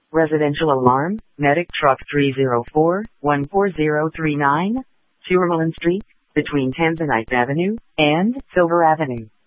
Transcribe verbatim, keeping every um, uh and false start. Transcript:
Residential alarm, medic truck three zero four, one four zero three nine, Tourmaline Street, between Tanzanite Avenue and Silver Avenue.